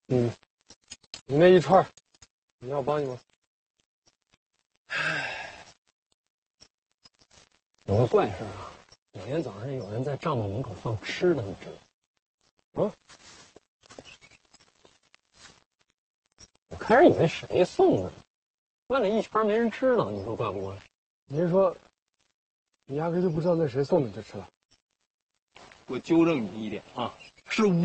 你那一串，你要帮你吗？有个怪事啊，每天早上有人在帐篷门口放吃的，你知道吗？啊？我开始以为谁送的，问了一圈没人知道，你说怪不怪？你是说，你压根就不知道那谁送的就吃了？ 我纠正你一点啊，是